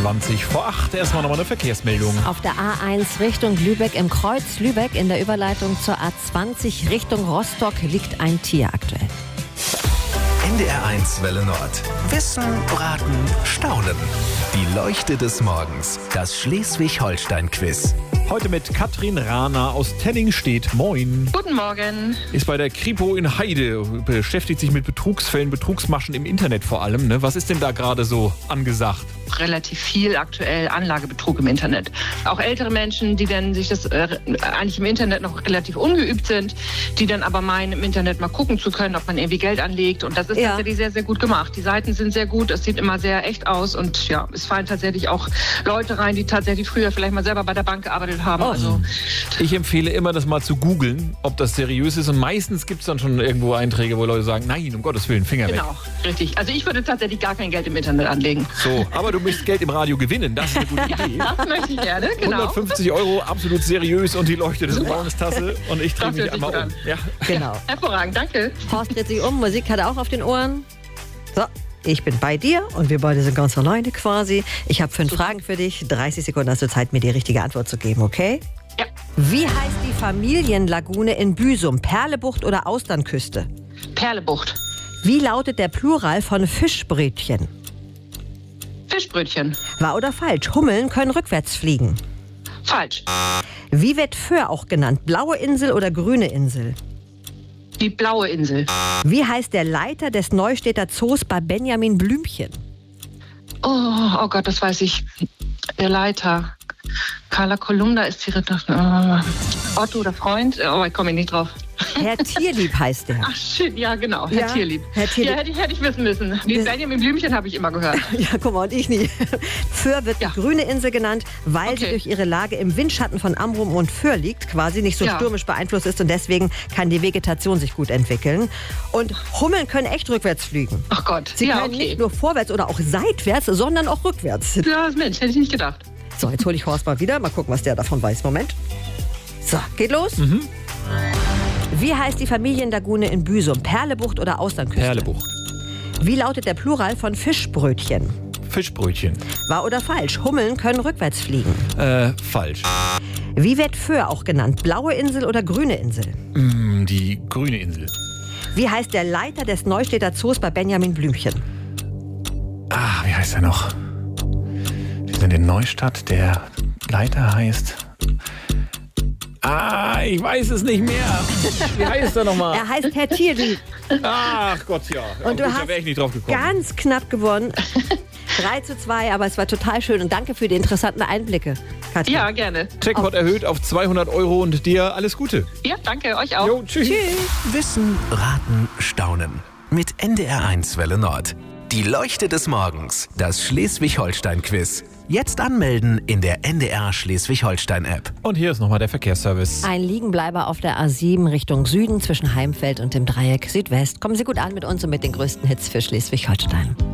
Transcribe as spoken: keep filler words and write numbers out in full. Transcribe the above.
zwanzig vor acht. Erstmal nochmal eine Verkehrsmeldung. Auf der A eins Richtung Lübeck im Kreuz Lübeck in der Überleitung zur A zwanzig Richtung Rostock liegt ein Tier aktuell. N D R eins Welle Nord. Wissen, Raten, Staunen. Die Leuchte des Morgens. Das Schleswig-Holstein-Quiz. Heute mit Katrin Rahner aus Tenningstedt. Moin. Guten Morgen. Ist bei der Kripo in Heide, beschäftigt sich mit Betrugsfällen, Betrugsmaschen im Internet vor allem. Ne? Was ist denn da gerade so angesagt? Relativ viel aktuell Anlagebetrug im Internet. Auch ältere Menschen, die dann sich das äh, eigentlich im Internet noch relativ ungeübt sind, die dann aber meinen, im Internet mal gucken zu können, ob man irgendwie Geld anlegt. Und das ist ja. tatsächlich sehr, sehr gut gemacht. Die Seiten sind sehr gut, es sieht immer sehr echt aus und ja, es fallen tatsächlich auch Leute rein, die tatsächlich früher vielleicht mal selber bei der Bank gearbeitet haben. Oh. Also, ich empfehle immer, das mal zu googeln, ob das seriös ist. Und meistens gibt es dann schon irgendwo Einträge, wo Leute sagen, nein, um Gottes Willen, Finger genau, weg. Genau, richtig. Also ich würde tatsächlich gar kein Geld im Internet anlegen. So, aber du möchtest Geld im Radio gewinnen, das ist eine gute Idee. Das möchte ich gerne, genau. hundertfünfzig Euro, absolut seriös und die Leuchte des Morgens-Tasse. Und ich drehe mich einmal um. Ja. Genau. Hervorragend, danke. Horst dreht sich um, Musik hat er auch auf den Ohren. So, ich bin bei dir und wir beide sind ganz alleine quasi. Ich habe fünf Fragen für dich. dreißig Sekunden hast du Zeit, mir die richtige Antwort zu geben, okay? Ja. Wie heißt die Familienlagune in Büsum? Perlebucht oder Austernküste? Perlebucht. Wie lautet der Plural von Fischbrötchen? Fischbrötchen. Wahr oder falsch? Hummeln können rückwärts fliegen. Falsch. Wie wird Föhr auch genannt? Blaue Insel oder grüne Insel? Die blaue Insel. Wie heißt der Leiter des Neustädter Zoos bei Benjamin Blümchen? Oh, oh Gott, das weiß ich. Der Leiter. Carla Kolumna ist die Ritter. Oh, Otto oder Freund? Oh, ich komme nicht drauf. Herr Tierlieb heißt der. Ach shit, ja genau, Herr Ja, Tierlieb. Herr Tierlieb. Ja, hätte ich, hätte ich wissen müssen. Die Das- Benjamin Blümchen habe ich immer gehört. Ja, guck mal, und ich nie. Föhr wird Ja. die grüne Insel genannt, weil sie Okay. durch ihre Lage im Windschatten von Amrum und Föhr liegt, quasi nicht so Ja. stürmisch beeinflusst ist und deswegen kann die Vegetation sich gut entwickeln. Und Hummeln können echt rückwärts fliegen. Ach Gott. Sie ja, können okay. nicht nur vorwärts oder auch seitwärts, sondern auch rückwärts. Ja, Mensch, hätte ich nicht gedacht. So, jetzt hole ich Horst mal wieder. Mal gucken, was der davon weiß. Moment. So, geht los. Mhm. Wie heißt die Familienlagune in Büsum? Perlebucht oder Austernküste? Perlebucht. Wie lautet der Plural von Fischbrötchen? Fischbrötchen. Wahr oder falsch? Hummeln können rückwärts fliegen. Äh, falsch. Wie wird Föhr auch genannt? Blaue Insel oder grüne Insel? Mm, die grüne Insel. Wie heißt der Leiter des Neustädter Zoos bei Benjamin Blümchen? Ah, wie heißt er noch? Die sind in Neustadt. Der Leiter heißt... Ah, ich weiß es nicht mehr. Wie heißt er nochmal? Er heißt Herr Tierlieb. Ach Gott, ja. Und du Gut, da hast wäre ich nicht drauf gekommen. ganz knapp gewonnen. drei zu zwei, aber es war total schön. Und danke für die interessanten Einblicke, Katrin. Ja, gerne. Jackpot erhöht auf zweihundert Euro und dir alles Gute. Ja, danke, euch auch. Jo, tschüss. Wissen, Raten, Staunen. Mit N D R eins Welle Nord. Die Leuchte des Morgens. Das Schleswig-Holstein-Quiz. Jetzt anmelden in der N D R Schleswig-Holstein-App. Und hier ist nochmal der Verkehrsservice. Ein Liegenbleiber auf der A sieben Richtung Süden zwischen Heimfeld und dem Dreieck Südwest. Kommen Sie gut an mit uns und mit den größten Hits für Schleswig-Holstein.